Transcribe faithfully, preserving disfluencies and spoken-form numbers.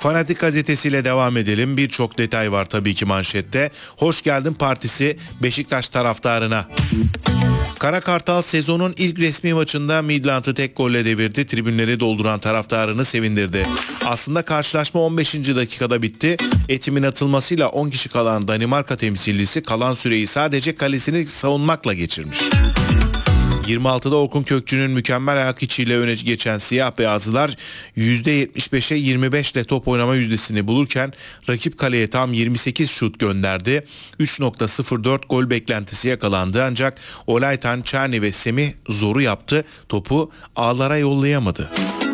Fanatik gazetesiyle devam edelim. Birçok detay var tabii ki manşette. Hoş geldin partisi Beşiktaş taraftarına. Kara Kartal sezonun ilk resmi maçında Midland'ı tek golle devirdi. Tribünleri dolduran taraftarını sevindirdi. Aslında karşılaşma on beşinci dakikada bitti. Etimin atılmasıyla on kişi kalan Danimarka temsilcisi kalan süreyi sadece kalesini savunmakla geçirmiş. yirmi altıda Orkun Kökçü'nün mükemmel ayak içiyle öne geçen siyah beyazlılar yüzde yetmiş beşe yirmi beş ile top oynama yüzdesini bulurken rakip kaleye tam yirmi sekiz şut gönderdi. üç nokta sıfır dört gol beklentisi yakalandı ancak Olaytan, Çerni ve Semih zoru yaptı. Topu ağlara yollayamadı.